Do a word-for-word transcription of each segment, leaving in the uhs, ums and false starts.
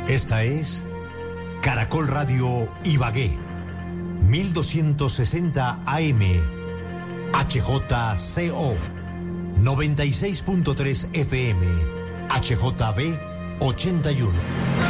Esta es Caracol Radio Ibagué, mil doscientos sesenta A M, H J C O, noventa y seis punto tres F M, H J B ochenta y uno.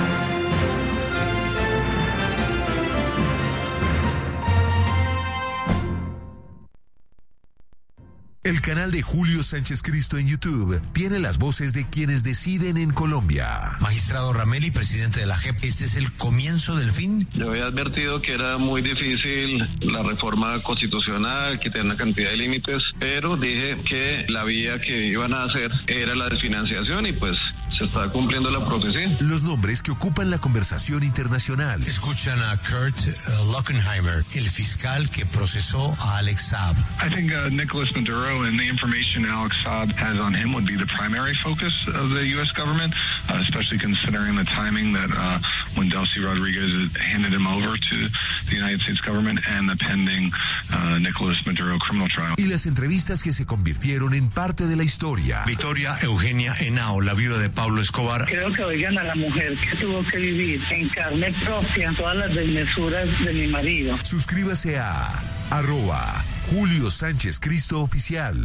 El canal de Julio Sánchez Cristo en YouTube tiene las voces de quienes deciden en Colombia. Magistrado Rameli, presidente de la J E P, ¿este es el comienzo del fin? Yo había advertido que era muy difícil la reforma constitucional, que tenía una cantidad de límites, pero dije que la vía que iban a hacer era la desfinanciación y pues se está cumpliendo la profecía. Los nombres que ocupan la conversación internacional. Escuchan a Kurt uh, Lockenheimer, el fiscal que procesó a Alex Saab. I think uh, Nicholas Maduro and the information Alex Saab has on him would be the primary focus of the U S government, uh, especially considering the timing that uh, when Delcy Rodriguez handed him over to the United States government and the pending uh, Nicholas Maduro criminal trial. Y las entrevistas que se convirtieron en parte de la historia. Victoria Eugenia Henao, la viuda de Pablo Escobar. Creo que oigan a la mujer que tuvo que vivir en carne propia todas las desmesuras de mi marido. Suscríbase a arroba Julio Sánchez Cristo Oficial.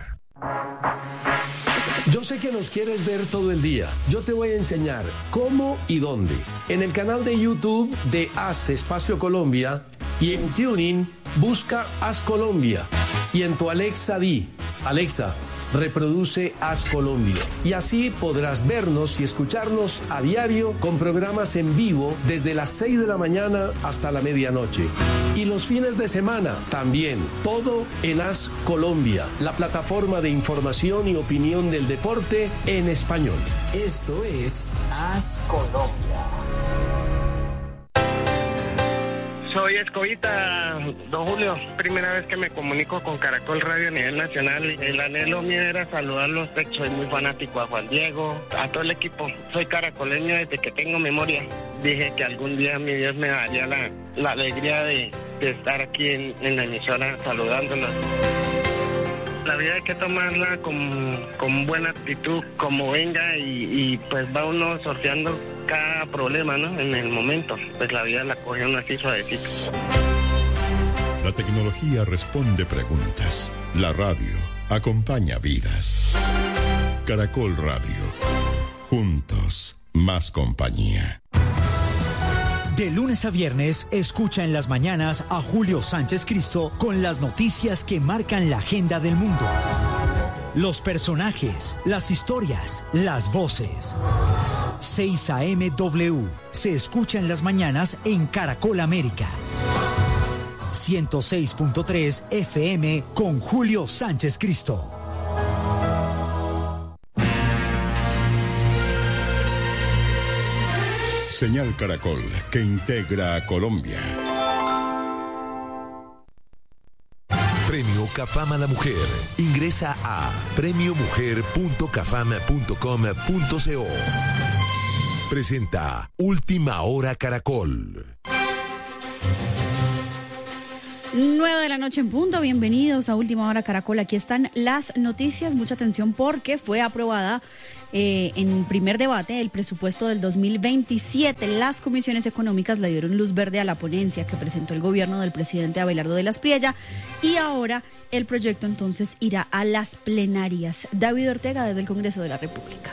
Yo sé que nos quieres ver todo el día. Yo te voy a enseñar cómo y dónde. En el canal de YouTube de Haz Espacio Colombia y en TuneIn busca Haz Colombia. Y en tu Alexa di, Alexa, reproduce Haz Colombia. Y así podrás vernos y escucharnos a diario con programas en vivo desde las seis de la mañana hasta la medianoche. Y los fines de semana también. Todo en Haz Colombia, la plataforma de información y opinión del deporte en español. Esto es Haz Colombia. Soy Escobita, don Julio. Primera vez que me comunico con Caracol Radio a nivel nacional. El anhelo mío era saludarlos. Soy muy fanático a Juan Diego, a todo el equipo. Soy caracoleño desde que tengo memoria. Dije que algún día mi Dios me daría la, la alegría de, de estar aquí en, en la emisora saludándolos. La vida hay que tomarla con, con buena actitud, como venga, y, y pues va uno sorteando cada problema, ¿no? En el momento, pues la vida la coge uno así suavecito. La tecnología responde preguntas. La radio acompaña vidas. Caracol Radio. Juntos, más compañía. De lunes a viernes, escucha en las mañanas a Julio Sánchez Cristo con las noticias que marcan la agenda del mundo. Los personajes, las historias, las voces. seis A M W se escucha en las mañanas en Caracol América. ciento seis punto tres F M con Julio Sánchez Cristo. Señal Caracol, que integra a Colombia. Premio Cafam a la Mujer. Ingresa a premio mujer punto cafam punto com punto co. Presenta Última Hora Caracol. nueve de la noche en punto, bienvenidos a Última Hora Caracol. Aquí están las noticias, mucha atención porque fue aprobada eh, en primer debate el presupuesto del dos mil veintisiete. Las comisiones económicas le dieron luz verde a la ponencia que presentó el gobierno del presidente Abelardo de las Priella y ahora el proyecto entonces irá a las plenarias. David Ortega desde el Congreso de la República.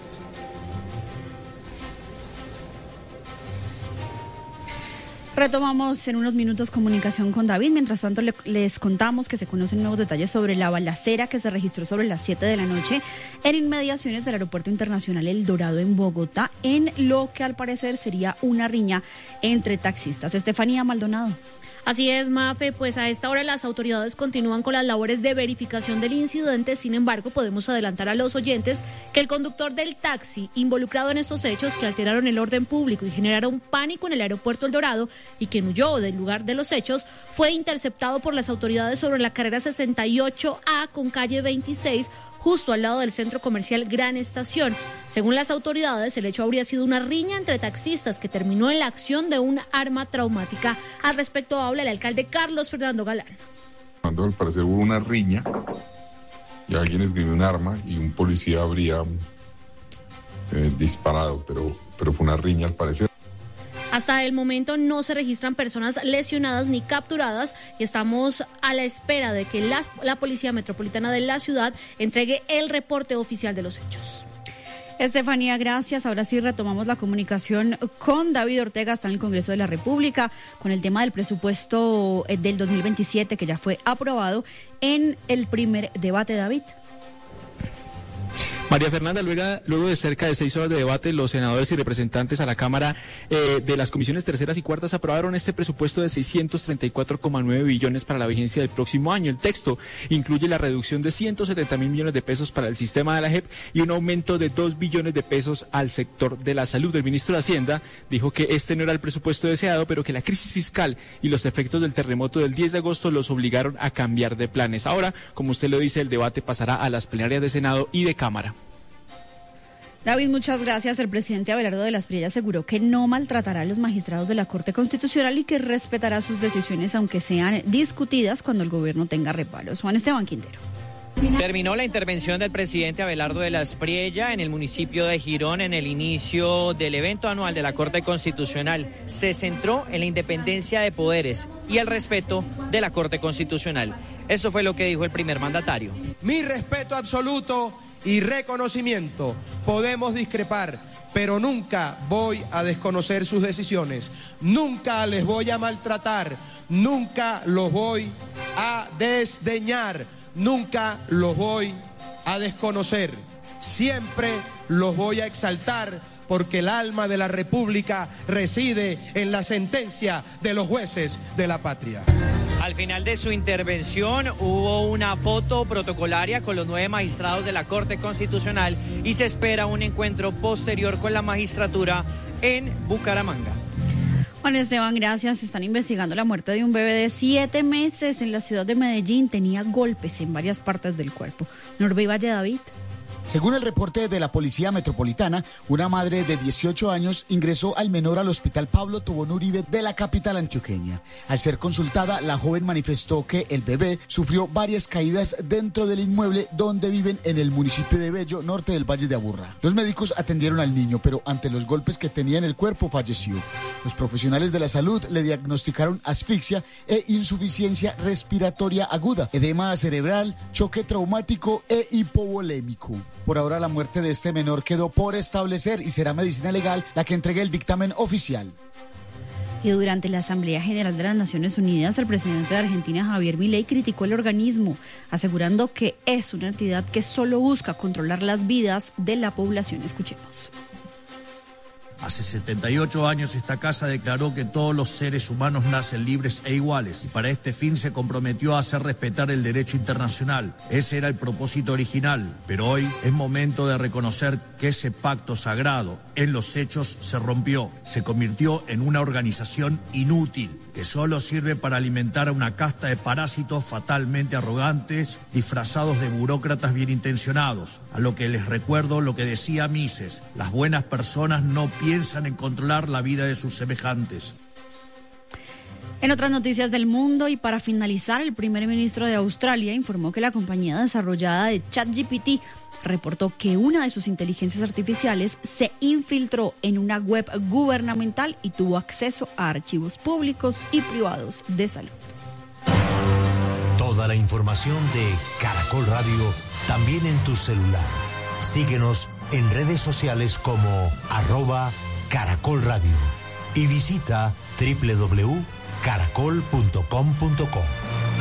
Retomamos en unos minutos comunicación con David. Mientras tanto, le, les contamos que se conocen nuevos detalles sobre la balacera que se registró sobre las siete de la noche en inmediaciones del Aeropuerto Internacional El Dorado en Bogotá, en lo que al parecer sería una riña entre taxistas. Estefanía Maldonado. Así es, Mafe, pues a esta hora las autoridades continúan con las labores de verificación del incidente. Sin embargo, podemos adelantar a los oyentes que el conductor del taxi involucrado en estos hechos que alteraron el orden público y generaron pánico en el aeropuerto El Dorado y quien huyó del lugar de los hechos fue interceptado por las autoridades sobre la carrera sesenta y ocho A con calle veintiséis, justo al lado del centro comercial Gran Estación. Según las autoridades, el hecho habría sido una riña entre taxistas que terminó en la acción de un arma traumática. Al respecto habla el alcalde Carlos Fernando Galán. Cuando al parecer hubo una riña y alguien esgrimió un arma y un policía habría eh, disparado, pero, pero fue una riña al parecer. Hasta el momento no se registran personas lesionadas ni capturadas y estamos a la espera de que las, la Policía Metropolitana de la ciudad entregue el reporte oficial de los hechos. Estefanía, gracias. Ahora sí retomamos la comunicación con David Ortega, está en el Congreso de la República, con el tema del presupuesto del dos mil veintisiete que ya fue aprobado en el primer debate. David. María Fernanda, luego, luego de cerca de seis horas de debate, los senadores y representantes a la Cámara eh, de las comisiones terceras y cuartas aprobaron este presupuesto de seiscientos treinta y cuatro coma nueve billones para la vigencia del próximo año. El texto incluye la reducción de ciento setenta mil millones de pesos para el sistema de la J E P y un aumento de dos billones de pesos al sector de la salud. El ministro de Hacienda dijo que este no era el presupuesto deseado, pero que la crisis fiscal y los efectos del terremoto del diez de agosto los obligaron a cambiar de planes. Ahora, como usted lo dice, el debate pasará a las plenarias de Senado y de Cámara. David, muchas gracias. El presidente Abelardo de la Espriella aseguró que no maltratará a los magistrados de la Corte Constitucional y que respetará sus decisiones, aunque sean discutidas cuando el gobierno tenga reparos. Juan Esteban Quintero. Terminó la intervención del presidente Abelardo de la Espriella en el municipio de Girón en el inicio del evento anual de la Corte Constitucional. Se centró en la independencia de poderes y el respeto de la Corte Constitucional. Eso fue lo que dijo el primer mandatario. Mi respeto absoluto y reconocimiento. Podemos discrepar, pero nunca voy a desconocer sus decisiones. Nunca les voy a maltratar. Nunca los voy a desdeñar. Nunca los voy a desconocer. Siempre los voy a exaltar, porque el alma de la República reside en la sentencia de los jueces de la patria. Al final de su intervención hubo una foto protocolaria con los nueve magistrados de la Corte Constitucional y se espera un encuentro posterior con la magistratura en Bucaramanga. Juan Esteban, gracias. Están investigando la muerte de un bebé de siete meses en la ciudad de Medellín. Tenía golpes en varias partes del cuerpo. Norbey Valle, David. Según el reporte de la Policía Metropolitana, una madre de dieciocho años ingresó al menor al Hospital Pablo Tobón Uribe de la capital antioqueña. Al ser consultada, la joven manifestó que el bebé sufrió varias caídas dentro del inmueble donde viven en el municipio de Bello, norte del Valle de Aburrá. Los médicos atendieron al niño, pero ante los golpes que tenía en el cuerpo falleció. Los profesionales de la salud le diagnosticaron asfixia e insuficiencia respiratoria aguda, edema cerebral, choque traumático e hipovolémico. Por ahora la muerte de este menor quedó por establecer y será medicina legal la que entregue el dictamen oficial. Y durante la Asamblea General de las Naciones Unidas, el presidente de Argentina, Javier Milei, criticó el organismo, asegurando que es una entidad que solo busca controlar las vidas de la población. Escuchemos. Hace setenta y ocho años esta casa declaró que todos los seres humanos nacen libres e iguales y para este fin se comprometió a hacer respetar el derecho internacional. Ese era el propósito original, pero hoy es momento de reconocer que ese pacto sagrado en los hechos se rompió, se convirtió en una organización inútil que solo sirve para alimentar a una casta de parásitos fatalmente arrogantes, disfrazados de burócratas bien intencionados. A lo que les recuerdo lo que decía Mises: las buenas personas no piensan en controlar la vida de sus semejantes. En otras noticias del mundo y para finalizar, el primer ministro de Australia informó que la compañía desarrollada de ChatGPT reportó que una de sus inteligencias artificiales se infiltró en una web gubernamental y tuvo acceso a archivos públicos y privados de salud. Toda la información de Caracol Radio también en tu celular. Síguenos en redes sociales como arroba Caracol Radio y visita doble u doble u doble u punto caracol punto com punto co.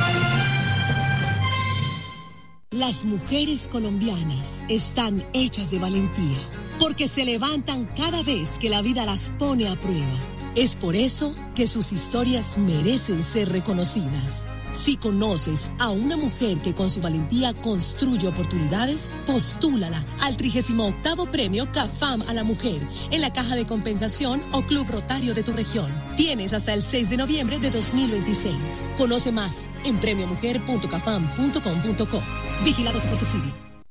Las mujeres colombianas están hechas de valentía, porque se levantan cada vez que la vida las pone a prueba. Es por eso que sus historias merecen ser reconocidas. Si conoces a una mujer que con su valentía construye oportunidades, postúlala al trigésimo octavo Premio CAFAM a la Mujer en la Caja de Compensación o Club Rotario de tu región. Tienes hasta el seis de noviembre de dos mil veintiséis. Conoce más en premio mujer punto cafam punto com punto co. Vigilado Supersubsidio.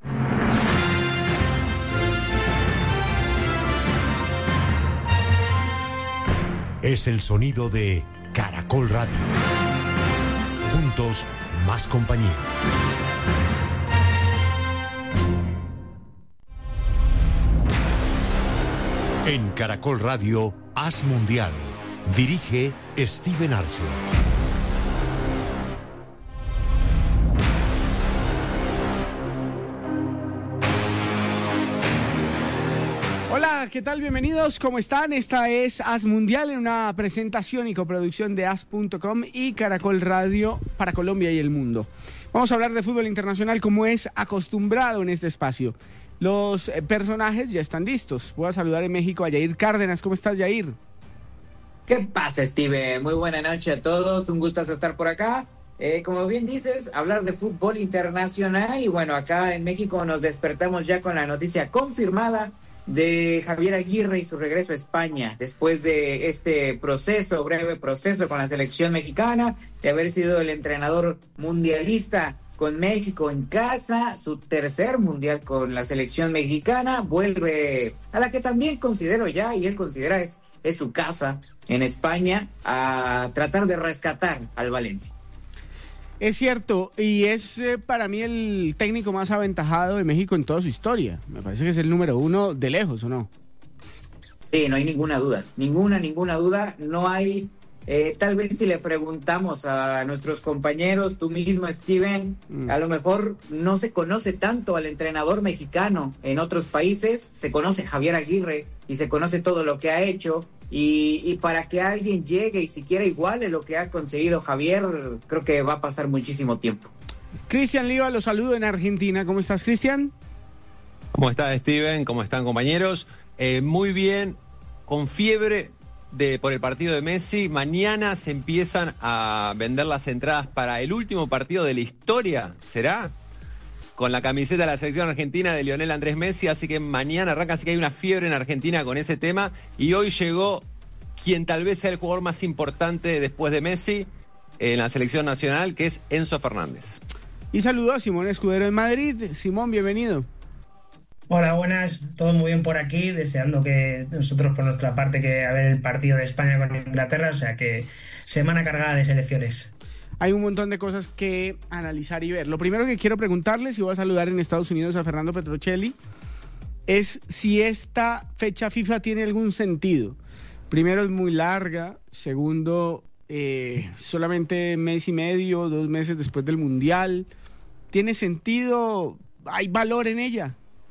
Es el sonido de Caracol Radio. Juntos, más compañía. En Caracol Radio, Haz Mundial. Dirige Steven Arce. Hola, ¿qué tal? Bienvenidos, ¿cómo están? Esta es Haz Mundial, en una presentación y coproducción de haz punto com y Caracol Radio para Colombia y el mundo. Vamos a hablar de fútbol internacional como es acostumbrado en este espacio. Los eh, personajes ya están listos. Voy a saludar en México a Yair Cárdenas. ¿Cómo estás, Yair? ¿Qué pasa, Steve? Muy buena noche a todos. Un gustazo estar por acá. Eh, como bien dices, hablar de fútbol internacional. Y bueno, acá en México nos despertamos ya con la noticia confirmada de Javier Aguirre y su regreso a España. Después de este proceso, breve proceso con la selección mexicana, de haber sido el entrenador mundialista con México en casa, su tercer mundial con la selección mexicana, vuelve a la que también considero ya, y él considera es, es su casa en España, a tratar de rescatar al Valencia. Es cierto, y es eh, para mí el técnico más aventajado de México en toda su historia. Me parece que es el número uno de lejos, ¿o no? Sí, no hay ninguna duda, ninguna, ninguna duda, no hay... Eh, tal vez si le preguntamos a nuestros compañeros, tú mismo, Steven, mm. a lo mejor no se conoce tanto al entrenador mexicano en otros países, se conoce a Javier Aguirre y se conoce todo lo que ha hecho, y, y para que alguien llegue y siquiera iguale lo que ha conseguido Javier, creo que va a pasar muchísimo tiempo. Cristian Liva, lo saludo en Argentina. ¿Cómo estás, Cristian? ¿Cómo estás, Steven? ¿Cómo están, compañeros? Eh, muy bien, con fiebre de por el partido de Messi. Mañana se empiezan a vender las entradas para el último partido de la historia, ¿será? Con la camiseta de la selección argentina de Lionel Andrés Messi, así que mañana arranca, así que hay una fiebre en Argentina con ese tema, y hoy llegó quien tal vez sea el jugador más importante después de Messi en la selección nacional, que es Enzo Fernández. Y saludo a Simón Escudero en Madrid. Simón, bienvenido. Hola, buenas, todo muy bien por aquí, deseando que nosotros por nuestra parte que a ver el partido de España con Inglaterra, o sea que semana cargada de selecciones. Hay un montón de cosas que analizar y ver. Lo primero que quiero preguntarles, y voy a saludar en Estados Unidos a Fernando Petrocelli, es si esta fecha FIFA tiene algún sentido. Primero, es muy larga. Segundo, eh, solamente mes y medio, dos meses después del Mundial. ¿Tiene sentido? ¿Hay valor en ella?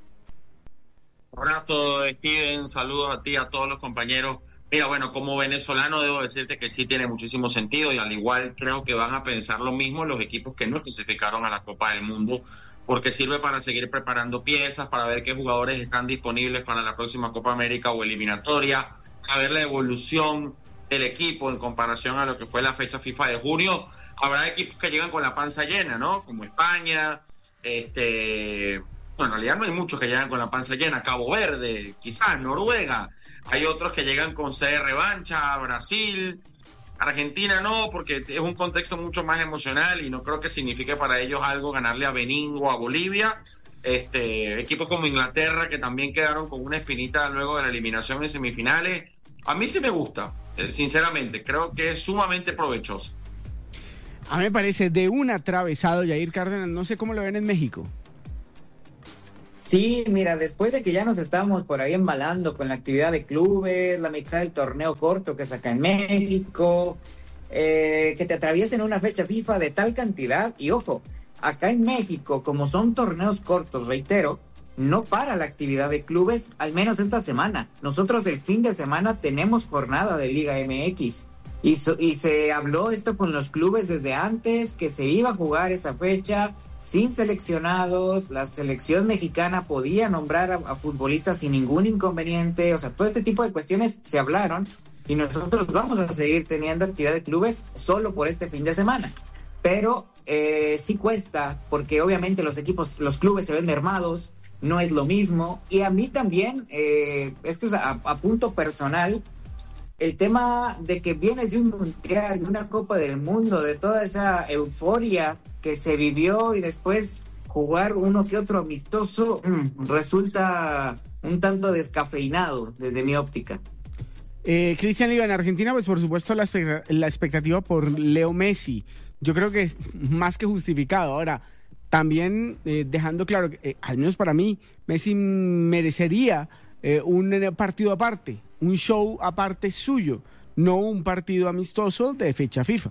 Abrazo, Steven, saludos a ti, a todos los compañeros. Mira, bueno, como venezolano debo decirte que sí tiene muchísimo sentido, y al igual creo que van a pensar lo mismo los equipos que no clasificaron a la Copa del Mundo, porque sirve para seguir preparando piezas, para ver qué jugadores están disponibles para la próxima Copa América o eliminatoria, a ver la evolución del equipo en comparación a lo que fue la fecha FIFA de junio. Habrá equipos que llegan con la panza llena, ¿no? Como España, este... Bueno, en realidad no hay muchos que llegan con la panza llena. Cabo Verde, quizás, Noruega. Hay otros que llegan con sed de revancha, Brasil. Argentina no, porque es un contexto mucho más emocional y no creo que signifique para ellos algo ganarle a Benín o a Bolivia. Este, equipos como Inglaterra, que también quedaron con una espinita luego de la eliminación en semifinales. A mí sí me gusta, sinceramente. Creo que es sumamente provechoso. A mí me parece de un atravesado, Yair Cárdenas. No sé cómo lo ven en México. Sí, mira, después de que ya nos estamos por ahí embalando con la actividad de clubes, la mitad del torneo corto que es acá en México, eh, que te atraviesen una fecha FIFA de tal cantidad, y ojo, acá en México, como son torneos cortos, reitero, no para la actividad de clubes, al menos esta semana. Nosotros el fin de semana tenemos jornada de Liga M X, y, so, y se habló esto con los clubes desde antes, que se iba a jugar esa fecha sin seleccionados, la selección mexicana podía nombrar a, a futbolistas sin ningún inconveniente, o sea, todo este tipo de cuestiones se hablaron, y nosotros vamos a seguir teniendo actividad de clubes solo por este fin de semana, pero eh, sí cuesta, porque obviamente los equipos, los clubes se ven mermados, no es lo mismo, y a mí también, eh, esto es a, a punto personal, el tema de que vienes de un mundial, de una Copa del Mundo, de toda esa euforia que se vivió, y después jugar uno que otro amistoso mmm, resulta un tanto descafeinado desde mi óptica. Eh, Cristian Liva, en Argentina, pues por supuesto la, expect- la expectativa por Leo Messi, yo creo que es más que justificado. Ahora, también eh, dejando claro que, eh, al menos para mí, Messi merecería eh, un partido aparte, un show aparte suyo, no un partido amistoso de fecha FIFA.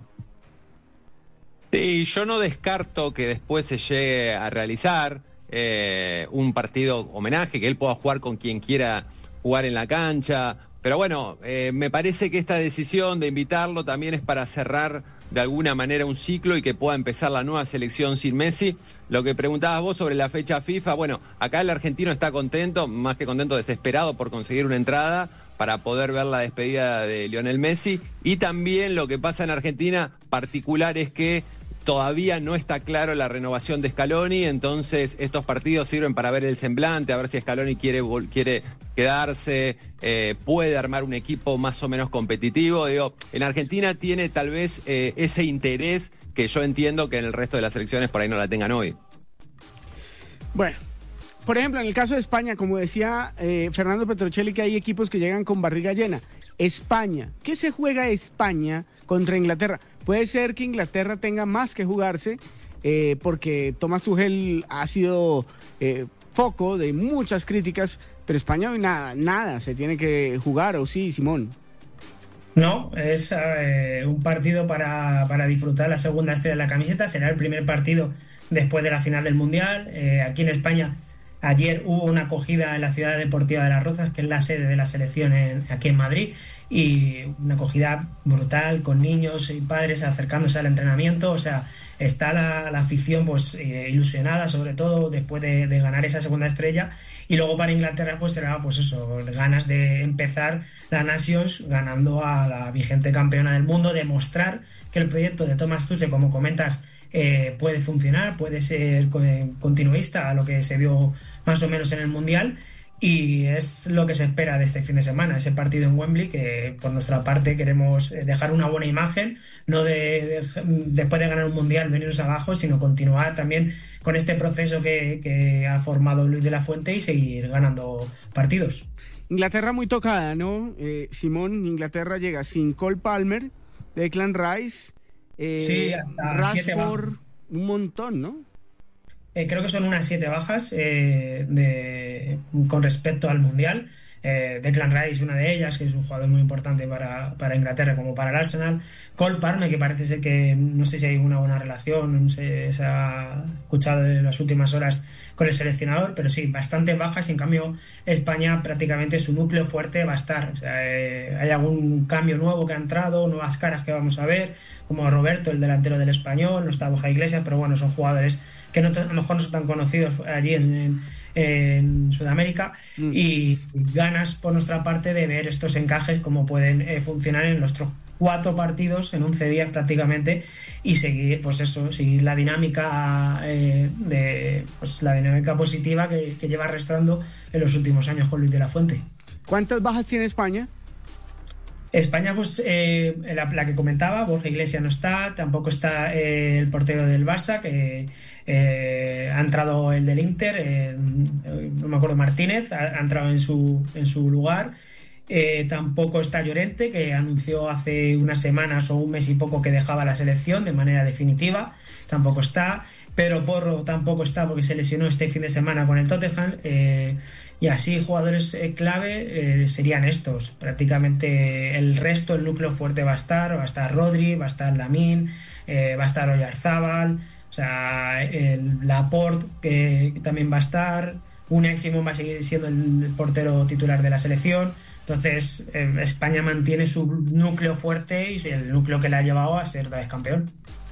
Sí, yo no descarto que después se llegue a realizar eh, un partido homenaje, que él pueda jugar con quien quiera jugar en la cancha, pero bueno, eh, me parece que esta decisión de invitarlo también es para cerrar de alguna manera un ciclo y que pueda empezar la nueva selección sin Messi. Lo que preguntabas vos sobre la fecha FIFA, bueno, acá el argentino está contento, más que contento, desesperado por conseguir una entrada para poder ver la despedida de Lionel Messi, y también lo que pasa en Argentina particular es que todavía no está claro la renovación de Scaloni, entonces estos partidos sirven para ver el semblante, a ver si Scaloni quiere, quiere quedarse, eh, puede armar un equipo más o menos competitivo. Digo, en Argentina tiene tal vez eh, ese interés que yo entiendo que en el resto de las selecciones por ahí no la tengan hoy. Bueno, por ejemplo, en el caso de España, como decía eh, Fernando Petrocelli, que hay equipos que llegan con barriga llena. España, ¿qué se juega España contra Inglaterra? Puede ser que Inglaterra tenga más que jugarse, eh, porque Thomas Tuchel ha sido eh, foco de muchas críticas, pero España hoy nada, nada se tiene que jugar, ¿o sí, Simón? No, es eh, un partido para, para disfrutar la segunda estrella de la camiseta. Será el primer partido después de la final del Mundial. Eh, aquí en España ayer hubo una acogida en la Ciudad Deportiva de Las Rozas, que es la sede de la selección en, aquí en Madrid, y una acogida brutal con niños y padres acercándose al entrenamiento. O sea, está la, la afición pues eh, ilusionada, sobre todo después de, de ganar esa segunda estrella. Y luego para Inglaterra pues será pues eso, ganas de empezar la Nations ganando a la vigente campeona del mundo, demostrar que el proyecto de Thomas Tuchel, como comentas, eh, puede funcionar, puede ser continuista a lo que se vio más o menos en el Mundial. Y es lo que se espera de este fin de semana, ese partido en Wembley, que por nuestra parte queremos dejar una buena imagen, no de, de después de ganar un Mundial venirnos abajo, sino continuar también con este proceso que, que ha formado Luis de la Fuente y seguir ganando partidos. Inglaterra muy tocada, ¿no? Eh, Simón, Inglaterra llega sin Cole Palmer, Declan Rice, eh, sí, hasta Rashford, un montón, ¿no? Eh, creo que son unas siete bajas eh, de, con respecto al Mundial. Eh, Declan Rice, una de ellas, que es un jugador muy importante para, para Inglaterra como para el Arsenal. Cole Palmer, que parece ser que no sé si hay una buena relación, no sé, se ha escuchado en las últimas horas con el seleccionador, pero sí, bastante bajas. Y en cambio España prácticamente su núcleo fuerte va a estar. O sea, eh, hay algún cambio nuevo que ha entrado, nuevas caras que vamos a ver, como Roberto, el delantero del Español, no está Borja Iglesias, pero bueno, son jugadores que no, a lo mejor no son tan conocidos allí en, en, en Sudamérica, mm. y ganas por nuestra parte de ver estos encajes, cómo pueden eh, funcionar en nuestros cuatro partidos en once días prácticamente, y seguir pues eso, seguir la dinámica eh, de pues la dinámica positiva que, que lleva arrastrando en los últimos años con Luis de la Fuente. ¿Cuántas bajas tiene España? España, pues eh, la, la que comentaba, Borja Iglesias no está, tampoco está eh, el portero del Barça, que eh, ha entrado el del Inter, eh, no me acuerdo, Martínez, ha, ha entrado en su, en su lugar. Eh, tampoco está Llorente, que anunció hace unas semanas o un mes y poco que dejaba la selección de manera definitiva, tampoco está. Pedro Porro tampoco está porque se lesionó este fin de semana con el Tottenham, eh, y así jugadores eh, clave eh, serían estos. Prácticamente el resto, el núcleo fuerte va a estar, va a estar Rodri, va a estar Lamine, eh, va a estar Oyarzábal, o sea, el Laporte, que, que también va a estar, Unai Simón va a seguir siendo el, el portero titular de la selección. Entonces eh, España mantiene su núcleo fuerte y el núcleo que le ha llevado a ser otra vez campeón.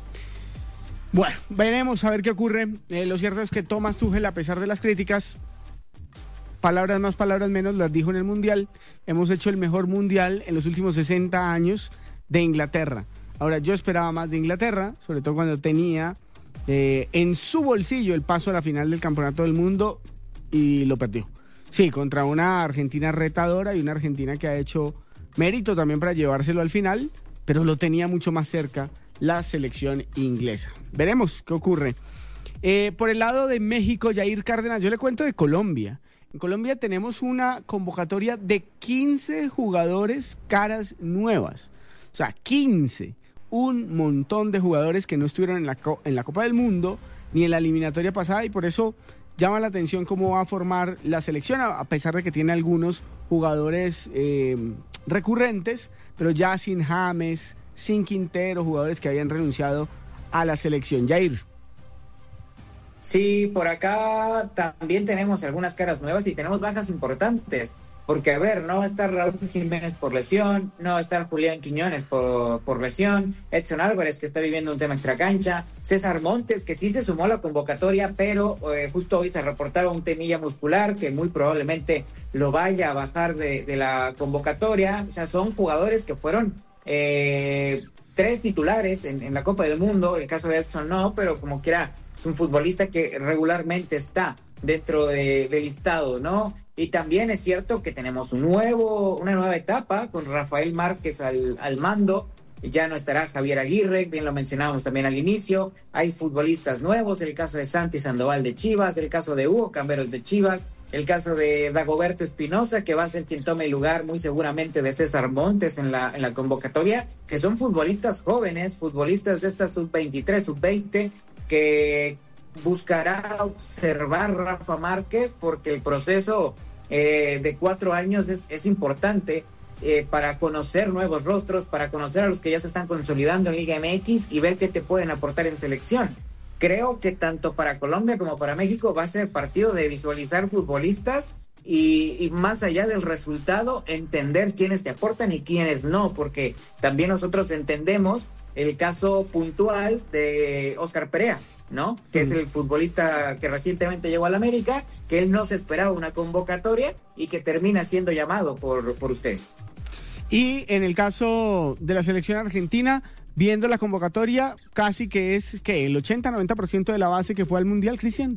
Bueno, veremos a ver qué ocurre. Eh, lo cierto es que Thomas Tuchel, a pesar de las críticas, palabras más, palabras menos, las dijo en el Mundial. Hemos hecho el mejor Mundial en los últimos sesenta años de Inglaterra. Ahora, yo esperaba más de Inglaterra, sobre todo cuando tenía eh, en su bolsillo el paso a la final del Campeonato del Mundo, y lo perdió. Sí, contra una Argentina retadora y una Argentina que ha hecho mérito también para llevárselo al final, pero lo tenía mucho más cerca la selección inglesa. Veremos qué ocurre. Eh, por el lado de México, Jair Cárdenas, yo le cuento de Colombia. En Colombia tenemos una convocatoria de quince jugadores caras nuevas. O sea, quince. Un montón de jugadores que no estuvieron en la, en la Copa del Mundo ni en la eliminatoria pasada, y por eso llama la atención cómo va a formar la selección, a pesar de que tiene algunos jugadores eh, recurrentes, pero ya sin James, sin Quintero, jugadores que habían renunciado a la selección. Jair. Sí, por acá también tenemos algunas caras nuevas y tenemos bajas importantes. Porque, a ver, no va a estar Raúl Jiménez por lesión, no va a estar Julián Quiñones por, por lesión, Edson Álvarez, que está viviendo un tema extracancha, César Montes, que sí se sumó a la convocatoria, pero eh, justo hoy se reportaba un temilla muscular que muy probablemente lo vaya a bajar de, de la convocatoria. O sea, son jugadores que fueron eh, tres titulares en, en la Copa del Mundo. El caso de Edson no, pero como quiera, es un futbolista que regularmente está dentro de, del listado, ¿no? Y también es cierto que tenemos un nuevo, una nueva etapa con Rafael Márquez al, al mando. Ya no estará Javier Aguirre, bien lo mencionábamos también al inicio. Hay futbolistas nuevos, el caso de Santi Sandoval de Chivas, el caso de Hugo Camberos de Chivas, el caso de Dagoberto Espinosa, que va a ser quien tome el lugar muy seguramente de César Montes en la, en la convocatoria, que son futbolistas jóvenes, futbolistas de esta sub veintitrés, sub veinte, que buscará observar Rafa Márquez, porque el proceso eh, de cuatro años es, es importante eh, para conocer nuevos rostros, para conocer a los que ya se están consolidando en Liga M X y ver qué te pueden aportar en selección. Creo que tanto para Colombia como para México va a ser partido de visualizar futbolistas y, y más allá del resultado, entender quiénes te aportan y quiénes no, porque también nosotros entendemos el caso puntual de Oscar Perea, ¿no? Que es el futbolista que recientemente llegó al América, que él no se esperaba una convocatoria y que termina siendo llamado por, por ustedes. Y en el caso de la selección argentina, viendo la convocatoria, casi que es que el ochenta a noventa por ciento de la base que fue al Mundial, Cristian.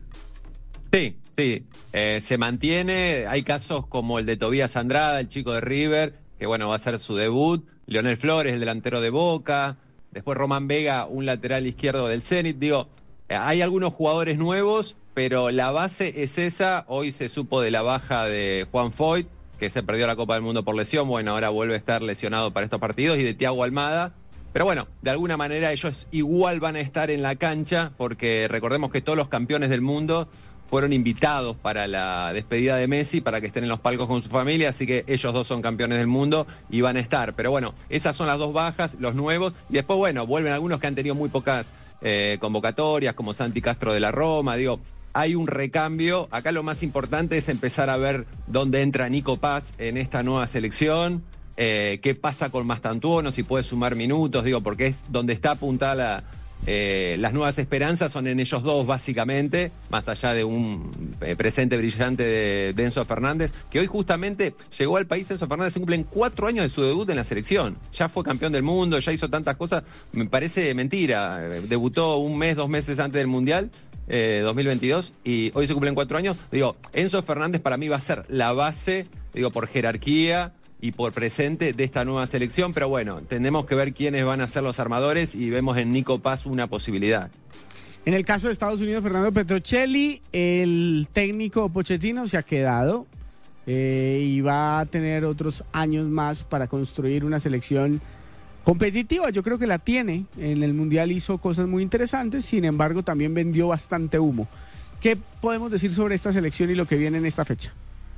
Sí, sí, eh, se mantiene. Hay casos como el de Tobías Andrada, el chico de River, que bueno, va a hacer su debut. Leonel Flores, el delantero de Boca. Después Román Vega, un lateral izquierdo del Zenit. Digo, hay algunos jugadores nuevos, pero la base es esa. Hoy se supo de la baja de Juan Foyt, que se perdió la Copa del Mundo por lesión. Bueno, ahora vuelve a estar lesionado para estos partidos. Y de Thiago Almada. Pero bueno, de alguna manera ellos igual van a estar en la cancha, porque recordemos que todos los campeones del mundo fueron invitados para la despedida de Messi, para que estén en los palcos con su familia, así que ellos dos son campeones del mundo y van a estar. Pero bueno, esas son las dos bajas, los nuevos, y después, bueno, vuelven algunos que han tenido muy pocas eh, convocatorias, como Santi Castro de la Roma. Digo, hay un recambio. Acá lo más importante es empezar a ver dónde entra Nico Paz en esta nueva selección, eh, qué pasa con Mastantuono, si puede sumar minutos, digo, porque es donde está apuntada la... Eh, las nuevas esperanzas son en ellos dos básicamente, más allá de un eh, presente brillante de, de Enzo Fernández, que hoy justamente llegó al país. Enzo Fernández se cumplen cuatro años de su debut en la selección, ya fue campeón del mundo, ya hizo tantas cosas, me parece mentira, debutó un mes, dos meses antes del Mundial eh, dos mil veintidós y hoy se cumplen cuatro años. Digo, Enzo Fernández para mí va a ser la base, digo, por jerarquía y por presente de esta nueva selección, pero bueno, tenemos que ver quiénes van a ser los armadores y vemos en Nico Paz una posibilidad. En el caso de Estados Unidos, Fernando Petrocelli, el técnico Pochettino se ha quedado eh, y va a tener otros años más para construir una selección competitiva. Yo creo que la tiene. En el Mundial hizo cosas muy interesantes, sin embargo también vendió bastante humo. ¿Qué podemos decir sobre esta selección y lo que viene en esta fecha?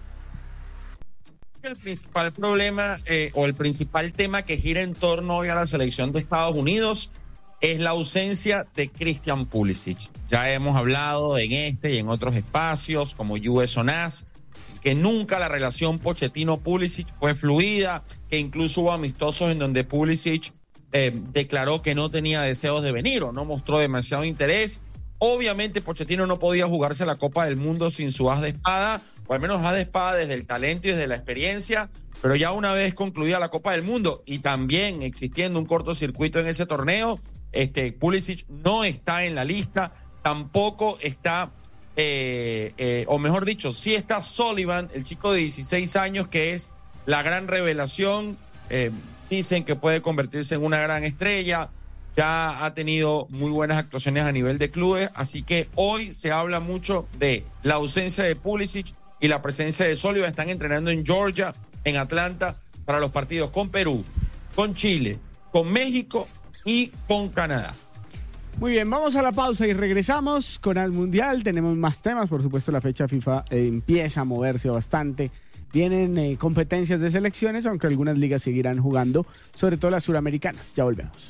El principal problema eh, o el principal tema que gira en torno hoy a la selección de Estados Unidos es la ausencia de Christian Pulisic. Ya hemos hablado en este y en otros espacios como U S O N A S, que nunca la relación Pochettino-Pulisic fue fluida, que incluso hubo amistosos en donde Pulisic eh, declaró que no tenía deseos de venir o no mostró demasiado interés. Obviamente Pochettino no podía jugarse la Copa del Mundo sin su as de espada, o al menos as de espada desde el talento y desde la experiencia, pero ya una vez concluida la Copa del Mundo y también existiendo un cortocircuito en ese torneo, este Pulisic no está en la lista, tampoco está, eh, eh, o mejor dicho, sí está Sullivan, el chico de dieciséis años que es la gran revelación, eh, dicen que puede convertirse en una gran estrella, ya ha tenido muy buenas actuaciones a nivel de clubes, así que hoy se habla mucho de la ausencia de Pulisic y la presencia de Sullivan. Están entrenando en Georgia, en Atlanta, para los partidos con Perú, con Chile, con México y con Canadá. Muy bien, vamos a la pausa y regresamos con el Mundial. Tenemos más temas, por supuesto la fecha FIFA eh, empieza a moverse bastante. Vienen eh, competencias de selecciones, aunque algunas ligas seguirán jugando, sobre todo las suramericanas. Ya volvemos.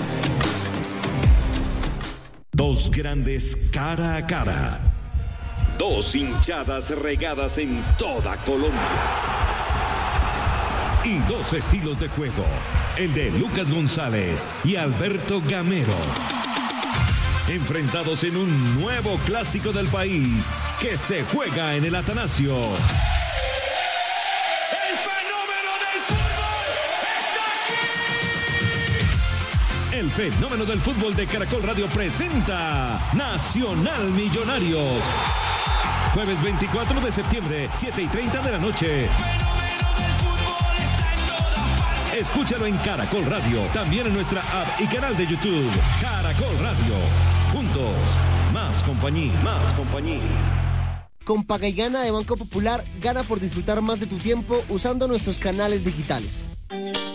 Dos grandes cara a cara. Dos hinchadas regadas en toda Colombia. Y dos estilos de juego. El de Lucas González y Alberto Gamero. Enfrentados en un nuevo clásico del país que se juega en el Atanasio. ¡El fenómeno del fútbol está aquí! El fenómeno del fútbol de Caracol Radio presenta Nacional Millonarios. Jueves veinticuatro de septiembre, siete y treinta de la noche. Escúchalo en Caracol Radio, también en nuestra app y canal de YouTube. Caracol Radio. Juntos, más compañía, más compañía. Con Paga y Gana de Banco Popular, gana por disfrutar más de tu tiempo usando nuestros canales digitales.